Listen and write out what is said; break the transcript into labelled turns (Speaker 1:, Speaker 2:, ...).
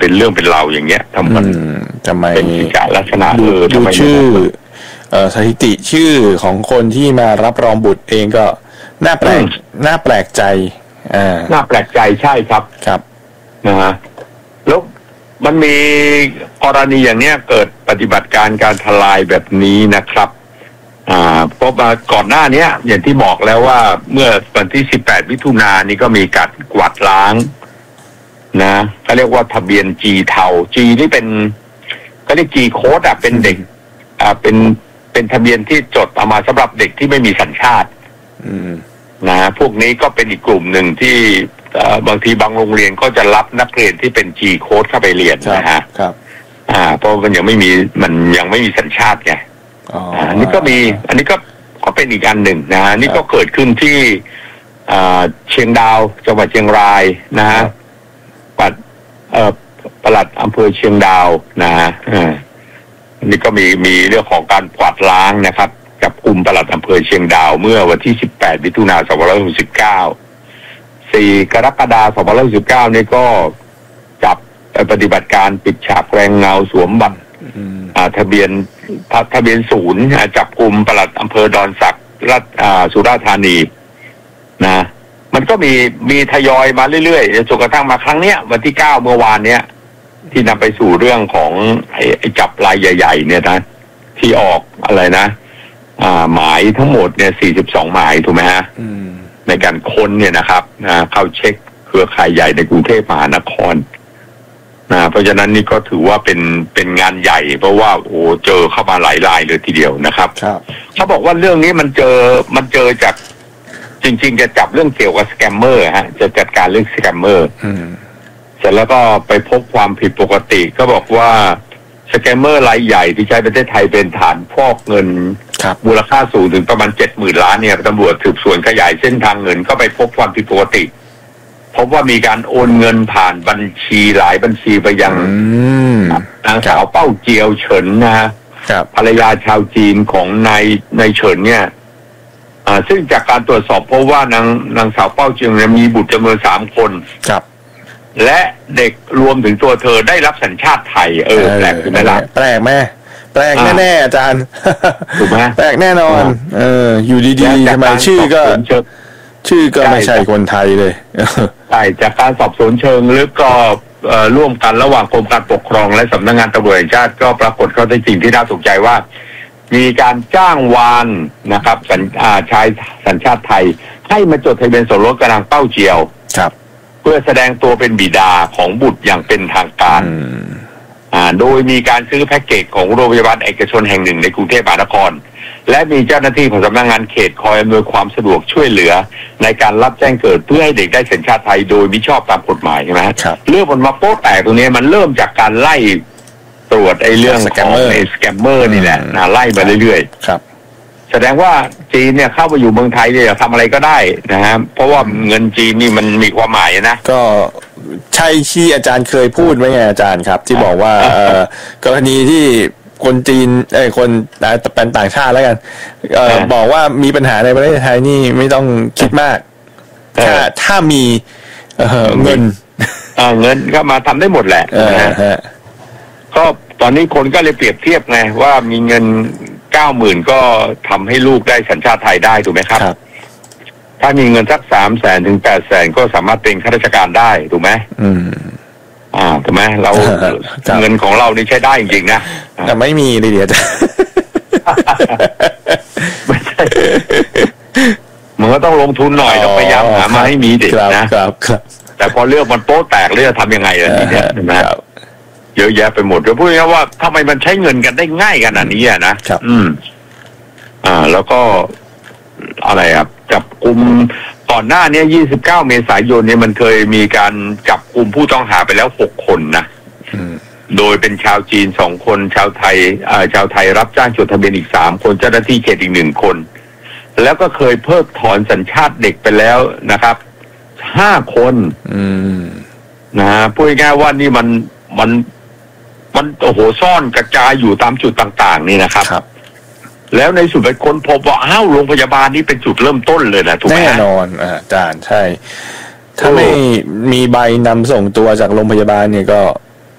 Speaker 1: เป็นเรื่องเป็นราวอย่างเงี้ยทำไมเป็นกิจลักษณะ
Speaker 2: ดูชื่อสถิติชื่อของคนที่มารับรองบุตรเองก็น่าแปลกใจ
Speaker 1: น่าแปลกใจใช่ครับ
Speaker 2: ครับ
Speaker 1: นะฮะแล้วมันมีกรณีอย่างเนี้ยเกิดปฏิบัติการทลายแบบนี้นะครับเพราะมาก่อนหน้านี้อย่างที่บอกแล้วว่าเมื่อวันที่18มิถุนายนนี้ก็มีการกวาดล้างนะเขาเรียกว่าทะเบียน G เทา G นี่เป็นเขาเรียก G โค้ดเป็นเด็กเป็นทะเบียนที่จดเอามาสำหรับเด็กที่ไม่มีสัญชาตินะพวกนี้ก็เป็นอีกกลุ่มหนึ่งที่บางทีบางโรงเรียนก็จะรับนักเรียนที่เป็น G โค้ดเข้าไปเรียนนะฮะ
Speaker 2: ครับ
Speaker 1: เพราะมันยังไม่มีสัญชาติไงอันนี้ก็เป็นอีกอันหนึ่งนะฮะนี่ก็เกิดขึ้นที่เชียงดาวจังหวัดเชียงรายนะฮะปลัดอำเภอเชียงดาวนะฮะอันนี้ก็มีเรื่องของการกวาดล้างนะครับจับกุมปลัดอำเภอเชียงดาวเมื่อวันที่18มิถุนายน2569 4 กรกฎาคม2569นี่ก็จับปฏิบัติการปิดฉากแรงเงาสวมบัตรทะเบียนศูนย์จับกุมปลัดอำเภอดอนสักสุราษฎร์ธานีนะมันก็มีทยอยมาเรื่อยๆจนกระทั่งมาครั้งเนี้ยวันที่9เมื่อวานเนี้ยที่นำไปสู่เรื่องของไอ้จับรายใหญ่ๆเนี่ยนะที่ออกอะไรนะหมายทั้งหมดเนี่ย42หมายถูกไหมฮะในการค้นเนี่ยนะครับเข้าเช็คเครือข่ายใหญ่ในกรุงเทพมหานครเพราะฉะนั้นนี่ก็ถือว่าเป็นงานใหญ่เพราะว่าโอ้เจอเข้ามาหลายรายเลยทีเดียวนะครับเขาบอกว่าเรื่องนี้มันเจอจากจริงๆจะจับเรื่องเกี่ยวกับสแกมเมอร์จะจัดการเรื่องสแกมเมอร์เสร็จแล้วก็ไปพบความผิดปกติก็บอกว่าสแกมเมอร์รายใหญ่ที่ใช้ประเทศไทยเป็นฐานฟอกเงินมูลค่าสูงถึงประมาณ 70,000 ล้านเนี่ยตำรวจสืบสวนขยายเส้นทางเงินก็ไปพบความผิดปกติพบว่ามีการโอนเงินผ่านบัญชีหลายบัญชีไปยังนางสาวเป้าเจียวเฉินนะฮะภรรยาชาวจีนของนายเฉินเนี่ยซึ่งจากการตรวจสอบพบว่านางสาวเป้าเจียวเนี่ยมีบุตรจำนวน3 คนและเด็กรวมถึงตัวเธอได้รับสัญชาติไทยแปลกไหมล่ะ
Speaker 2: แปลกไหมแปลกแน่ๆอาจารย์
Speaker 1: ถูกไหม
Speaker 2: แปลกแน่นอนอยู่ดีๆทำไมชื่อก็ไม่ใช่คนไทยเลย
Speaker 1: ใช่จากการสอบสวนเชิงลึกก็ร่วมกันระหว่างกรมการปกครองและสำนักงานตำรวจแห่งชาติก็ปรากฏข้อเท็จจริงที่น่าสนใจว่ามีการจ้างวานนะครับชายสัญชาติไทยให้มาจดทะเบียนสมรสกับนางเป้าเจียวเพื่อแสดงตัวเป็นบิดาของบุตรอย่างเป็นทางการโดยมีการซื้อแพ็กเกจของโรงพยาบาลเอกชนแห่งหนึ่งในกรุงเทพมหานครและมีเจ้าหน้าที่ของสำนักงานเขตคอยอำนวยความสะดวกช่วยเหลือในการรับแจ้งเกิดเพื่อให้เด็กได้สัญชาติไทยโดยมิชอบตามกฎหมายใช่ไหมเรื่องมันมาโป๊ะแตกตรงนี้มันเริ่มจากการไล่ตรวจไอ้เรื่องของไอ้สแกมเมอร์นี่แหละไล่มาเรื่อยๆแสดงว่าจีนเนี่ยเข้ามาอยู่เมืองไทยเนี่ยทำอะไรก็ได้นะฮะเพราะว่าเงินจีนนี่มันมีความหมายนะ
Speaker 2: ก็ใช่ที่อาจารย์เคยพูดไว้ไงอาจารย์ครับที่บอกว่ากรณีที่คนจีนคนเป็นต่างชาติแล้วกันบอกว่ามีปัญหาในประเทศไทยนี่ไม่ต้องคิดมากถ้ามีเงิน
Speaker 1: ก็มาทำได้หมดแหละก็ตอนนี้คนก็เลยเปรียบเทียบไงว่ามีเงิน 90,000 ก็ทำให้ลูกได้สัญชาติไทยได้ถูกไหมครับถ้ามีเงินสัก300,000 ถึง 800,000 ก็สามารถเป็นข้าราชการได้ถูกไหมถูกไหมเราเงินของเรานี่ใช้ได้จริงๆนะ
Speaker 2: แต่ไม่มีเลยเดี๋ยวจะ
Speaker 1: ไม่ใช่มันก็ต้องลงทุนหน่อยต้องพยายามหามาให้มีเด็กนะครับแต่พอเรื่องมันโป๊ะแตกเลยจะทำยังไงล่ะทีเนี้ยนะเยอะแยะไปหมดจะพูดง่ายๆว่าทำไมมันใช้เงินกันได้ง่ายขนาดนี้นะแล้วก็อะไรจับกุมก่อนหน้านี้29 เมษายนเนี่ยมันเคยมีการจับกุมผู้ต้องหาไปแล้ว6 คนนะโดยเป็นชาวจีน2 คนชาวไทยรับจ้างจดทะเบียนอีก3 คนเจ้าหน้าที่เขตอีก1 คนแล้วก็เคยเพิกถอนสัญชาติเด็กไปแล้วนะครับ5 คนนะพูดง่ายๆว่านี่มันโอ้โหซ่อนกระจายอยู่ตามจุดต่างๆนี่นะครับแล้วในสุดไปค้นพบว่าโรงพยาบาลนี้เป็นจุดเริ่มต้นเลยนะถูกไหม
Speaker 2: แน่นอนอาจารย์ใช่ถ้าไม่มีใบนำส่งตัวจากโรงพยาบาลเนี่ยก็